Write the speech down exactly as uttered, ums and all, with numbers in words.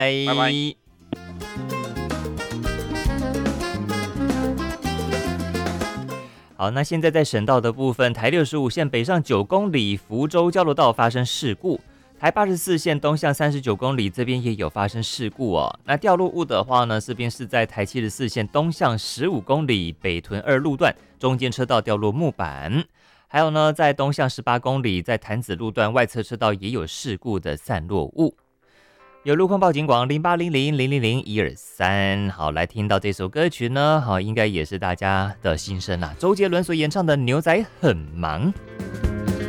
拜拜。 好，那现在在省道的部分，台六十五线北上九公里福州交流道发生事故，台八十四线东向三十九公里这边也有发生事故哦。那掉落物的话呢，这边是在台七十四线东向十五公里北屯二路段，中间车道掉落木板。还有呢，在东向十八公里，在潭子路段外侧车道也有事故的散落物。有路况报警广零八零零零零零一二三，好，来听到这首歌曲呢，好，应该也是大家的心声啦。周杰伦所演唱的《牛仔很忙》。